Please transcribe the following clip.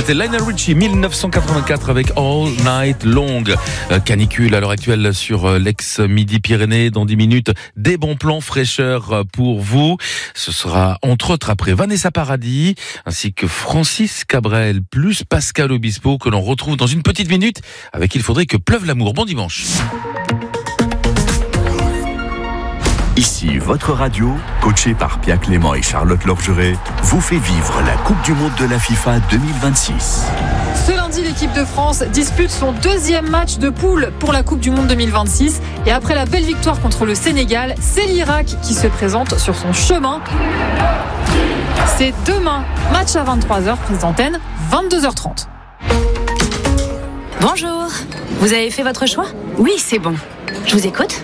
C'était Lionel Richie, 1984 avec All Night Long. Canicule à l'heure actuelle sur l'ex-Midi-Pyrénées. Dans 10 minutes, des bons plans fraîcheur pour vous. Ce sera entre autres après Vanessa Paradis, ainsi que Francis Cabrel, plus Pascal Obispo, que l'on retrouve dans une petite minute, avec Il faudrait que pleuve l'amour. Bon dimanche. Ici, votre radio, coachée par Pia Clément et Charlotte Lorgeret, vous fait vivre la Coupe du Monde de la FIFA 2026. Ce lundi, l'équipe de France dispute son deuxième match de poule pour la Coupe du Monde 2026. Et après la belle victoire contre le Sénégal, c'est l'Irak qui se présente sur son chemin. C'est demain, match à 23h, prise d'antenne, 22h30. Bonjour, vous avez fait votre choix ? Oui, c'est bon. Je vous écoute.